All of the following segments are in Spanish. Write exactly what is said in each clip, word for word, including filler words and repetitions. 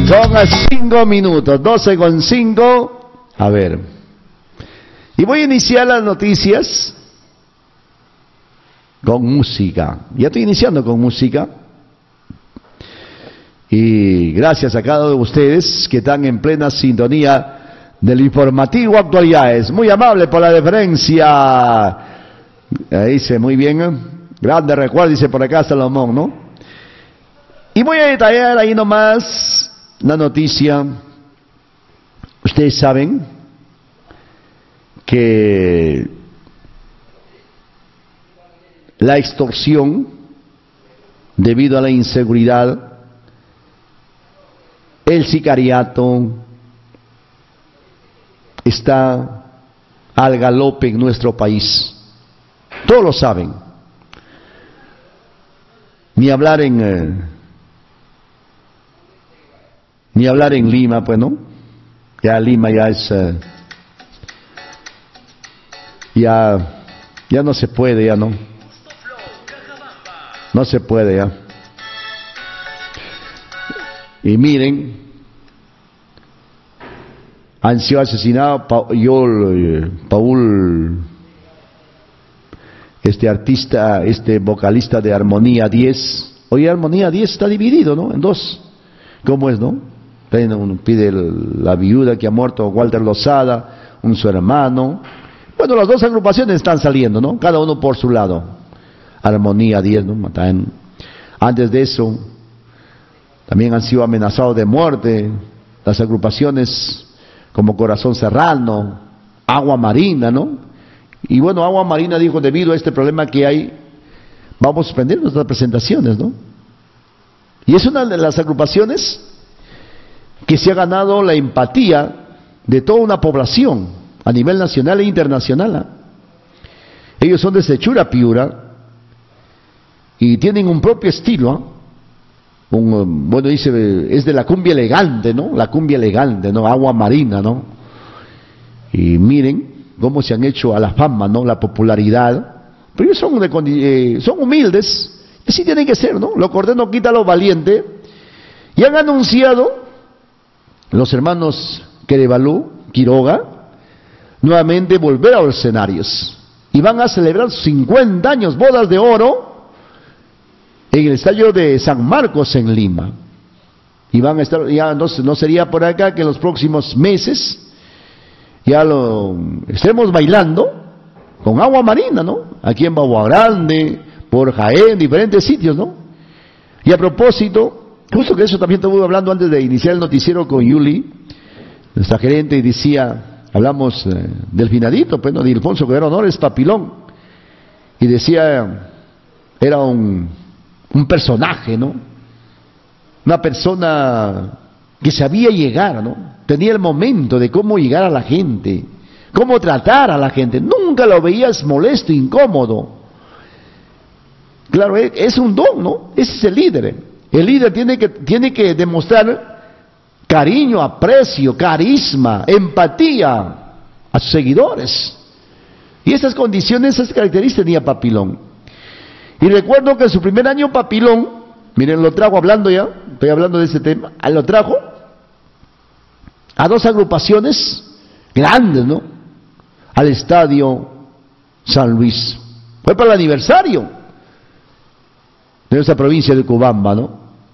Son a cinco minutos, doce con cinco. A ver. Y voy a iniciar las noticias con música. Ya estoy iniciando con música. Y gracias a cada uno de ustedes que están en plena sintonía del informativo Actualidades. Muy amable por la deferencia. Ahí dice, muy bien. Grande recuerdo, dice por acá Salomón, ¿no? Y voy a detallar ahí nomás la noticia. Ustedes saben que la extorsión, debido a la inseguridad, el sicariato, está al galope en nuestro país. Todos lo saben. Ni hablar en eh, ni hablar en Lima, pues, ¿no? Ya Lima ya es eh, ya ya no se puede, ya no. No se puede ya. Y miren, han sido asesinados pa, yo, eh, Paul, este artista, este vocalista de Armonía diez. Oye, Armonía diez está dividido, ¿no? En dos. ¿Cómo es, no? Pide el, la viuda que ha muerto, Walter Lozada, un su hermano. Bueno, las dos agrupaciones están saliendo, ¿no? Cada uno por su lado. Armonía diez, ¿no? Matan. Antes de eso, también han sido amenazados de muerte las agrupaciones como Corazón Serrano, Agua Marina, ¿no? Y bueno, Agua Marina dijo, debido a este problema que hay, vamos a suspender nuestras presentaciones, ¿no? Y es una de las agrupaciones que se ha ganado la empatía de toda una población a nivel nacional e internacional, ¿eh? Ellos son de Sechura, Piura, y tienen un propio estilo, ¿eh? Un, bueno, dice, es de la cumbia elegante, ¿no? La cumbia elegante, ¿no? Agua Marina, ¿no? Y miren cómo se han hecho a la fama, ¿no? La popularidad. Pero ellos son, de, eh, son humildes, y así tienen que ser, ¿no? Lo cortés no quita lo valiente. Y han anunciado los hermanos Querevalú, Quiroga, nuevamente volver a los escenarios. Y van a celebrar cincuenta años, bodas de oro, en el estadio de San Marcos en Lima. Y van a estar, ya no, no sería por acá que en los próximos meses ya lo estemos bailando con Agua Marina, ¿no? Aquí en Bagua Grande, por Jaén, diferentes sitios, ¿no? Y a propósito, justo que eso también estuve hablando antes de iniciar el noticiero con Yuli, nuestra gerente, y decía, hablamos eh, del finadito, pues, ¿no? De Ilfonso Guerrero Honores Papilón, y decía, era un un personaje, ¿no? Una persona que sabía llegar, ¿no? Tenía el momento de cómo llegar a la gente, cómo tratar a la gente. Nunca lo veías molesto, incómodo. Claro, es un don, ¿no? Ese es el líder. El líder tiene que, tiene que demostrar cariño, aprecio, carisma, empatía a sus seguidores. Y esas condiciones, esas características tenía Papilón. Y recuerdo que en su primer año Papilón, miren, lo trajo hablando ya, estoy hablando de ese tema, lo trajo a dos agrupaciones grandes, ¿no? Al estadio San Luis. Fue para el aniversario de nuestra provincia de Cubamba, ¿no?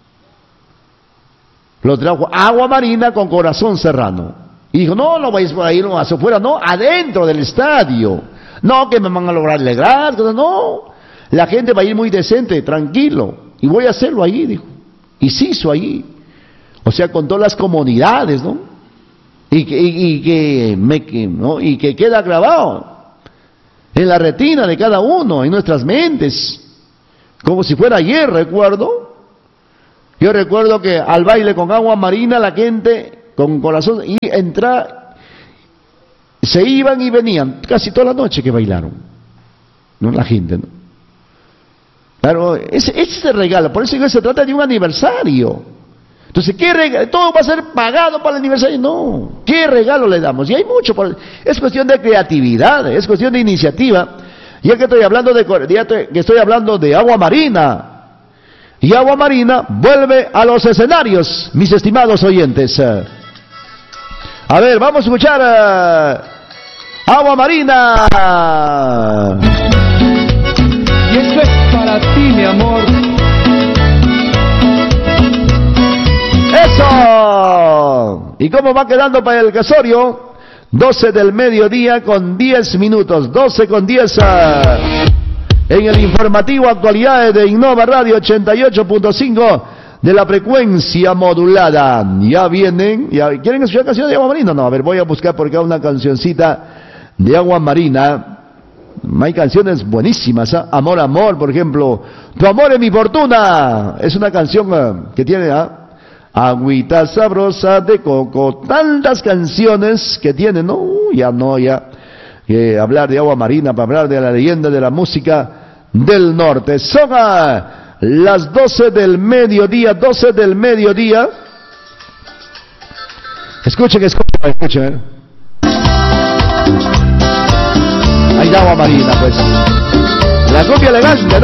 Lo trajo Agua Marina con Corazón Serrano. Y dijo, no, no vais por ahí, no, hacia afuera, no, adentro del estadio. No, que me van a lograr alegrar, no. La gente va a ir muy decente, tranquilo, y voy a hacerlo ahí, dijo. Y se hizo ahí. O sea, con todas las comunidades, ¿no? Y que, y, y que, me, ¿no? y que queda grabado en la retina de cada uno, en nuestras mentes, como si fuera ayer, recuerdo. Yo recuerdo que al baile con Agua Marina la gente con corazón y entra, se iban y venían casi toda la noche que bailaron, ¿no? La gente, ¿no? Claro, ese, ese regalo, por eso se trata de un aniversario. Entonces, ¿qué regalo? ¿Todo va a ser pagado para el aniversario? No. ¿Qué regalo le damos? Y hay mucho, por, es cuestión de creatividad, es cuestión de iniciativa. Ya que estoy hablando de, ya que estoy hablando de Agua Marina, y Agua Marina vuelve a los escenarios, mis estimados oyentes. A ver, vamos a escuchar uh, Agua Marina. Y esto es para ti, mi amor. ¡Eso! ¿Y cómo va quedando para el casorio? doce del mediodía con diez minutos. doce con diez. Uh, en el informativo Actualidades de Innova Radio ochenta y ocho punto cinco de la frecuencia modulada. Ya vienen. Ya, ¿quieren escuchar canción de Agua Marina? No, a ver, voy a buscar por acá una cancioncita de Agua Marina. Hay canciones buenísimas, ¿eh? Amor, amor, por ejemplo. Tu amor es mi fortuna. Es una canción uh, que tiene... ¿eh? Agüita sabrosa de coco, tantas canciones que tiene, ¿no? Uh, ya no, ya. Eh, hablar de Agua Marina, para hablar de la leyenda de la música del norte. Son uh, las doce del mediodía, doce del mediodía. Escuchen, escuchen, escuchen. ¿eh? Ahí da Agua Marina, pues. La copia elegante, ¿no?